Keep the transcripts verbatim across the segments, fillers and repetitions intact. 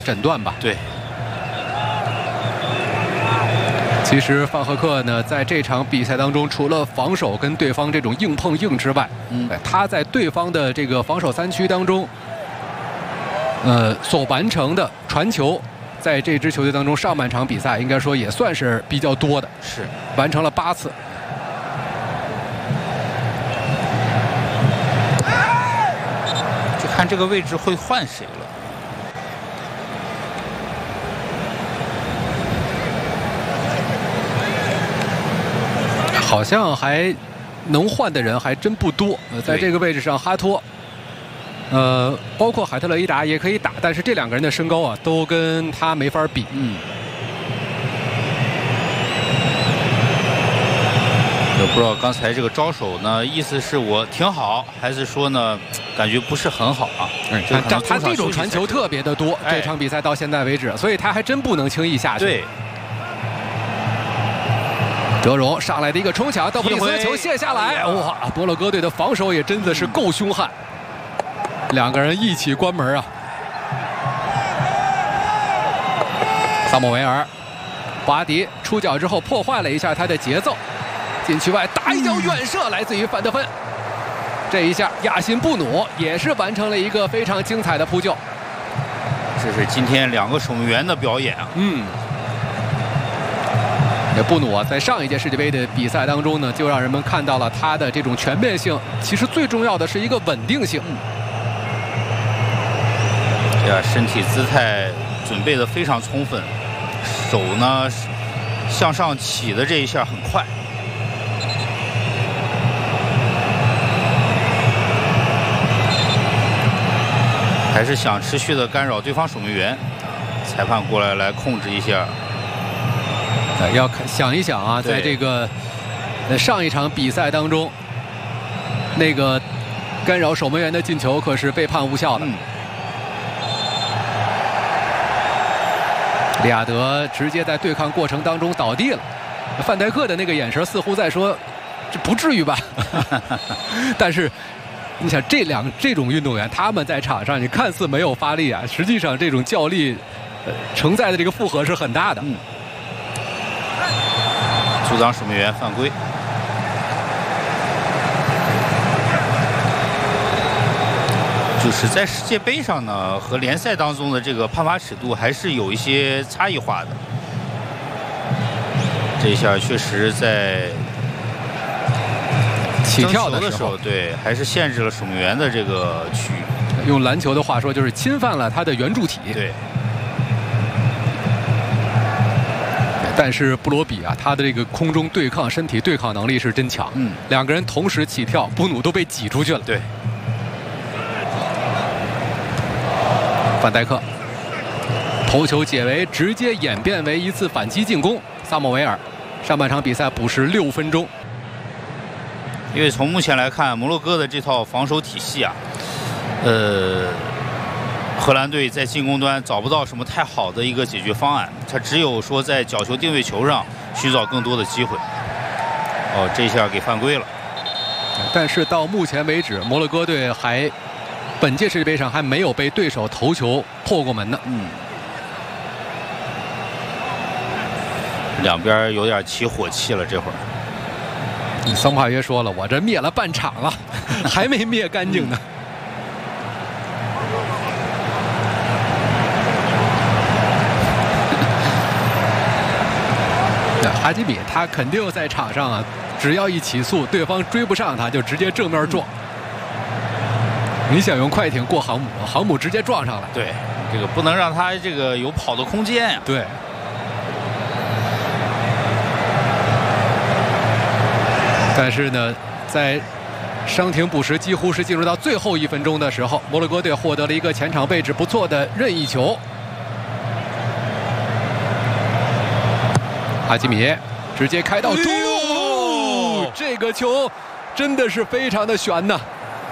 诊断吧。 对。 其实范赫克呢，在这场比赛当中，除了防守跟对方这种硬碰硬之外，嗯，他在对方的这个防守三区当中，呃，所完成的传球，在这支球队当中，上半场比赛应该说也算是比较多的， 是完成了八次。 看这个位置会换谁了？ 好像还能换的人还真不多。呃，在这个位置上，哈托，呃，包括海特勒伊达也可以打，但是这两个人的身高啊，都跟他没法比。 嗯。我不知道刚才这个招手呢，意思是我挺好，还是说呢？ 感觉不是很好啊， 嗯，他他这种传球特别的多，哎、这场比赛到现在为止，所以他还真不能轻易下去。 对， 德容上来的一个冲抢，道普里斯球卸下来，哇！摩洛哥队的防守也真的是够凶悍，两个人一起关门啊。萨莫维尔，巴迪出脚之后破坏了一下他的节奏，禁区外打一脚远射，来自于范德芬。 这一下，亚辛布努也是完成了一个非常精彩的扑救。 这是今天两个守门员的表演啊。 嗯，这布努啊，在上一届世界杯的比赛当中呢，就让人们看到了他的这种全面性。其实最重要的是一个稳定性。 嗯。哎呀，身体姿态准备的非常充分，手呢向上起的这一下很快。 还是想持续的干扰对方守门员，裁判过来来控制一下。 要看想一想啊，在这个呃上一场比赛当中，那个干扰守门员的进球可是被判无效的。嗯、利亚德直接在对抗过程当中倒地了，范戴克的那个眼神似乎在说：“这不至于吧？”但是。 你想这两这种运动员，他们在场上，你看似没有发力啊，实际上这种较力，呃，承载的这个负荷是很大的。嗯。 阻挡守门员犯规。就是在世界杯上呢，和联赛当中的这个判罚尺度还是有一些差异化的。这一下确实在。 起跳的时候，对，还是限制了守门员的这个区域。 用篮球的话说，就是侵犯了他的圆柱体。 对。 但是布罗比啊，他的这个空中对抗、身体对抗能力是真强。嗯。两个人同时起跳，布努都被挤出去了。 对。 范戴克头球解围，直接演变为一次反击进攻。萨莫维尔上半场比赛补时六分钟。 因为从目前来看，摩洛哥的这套防守体系啊，呃，荷兰队在进攻端找不到什么太好的一个解决方案，他只有说在角球定位球上寻找更多的机会。哦，这下给犯规了。 但是到目前为止，摩洛哥队还本届世界杯上还没有被对手头球破过门呢。嗯。 两边有点起火气了，这会儿。 桑帕约说了：“我这灭了半场了，还没灭干净呢。”哈基米他肯定在场上啊，只要一起速，对方追不上他，就直接正面撞。你想用快艇过航母，航母直接撞上了。 对，这个不能让他这个有跑的空间呀。 对。 但是呢，在伤停补时几乎是进入到最后一分钟的时候，摩洛哥队获得了一个前场位置不错的任意球。哈基米直接开到中路，哎、这个球真的是非常的悬呐，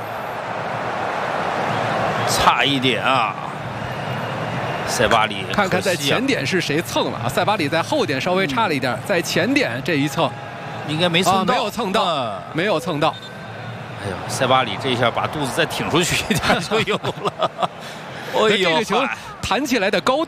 差一点啊！塞巴里， 看看在前点是谁蹭了啊？塞巴里在后点稍微差了一点，嗯、在前点这一蹭。 应该没蹭到、 啊，没有蹭到，嗯、没有蹭到。 哎呦，塞巴里这一下把肚子再挺出去一点就有了。哎呦， 这个球弹起来的高度。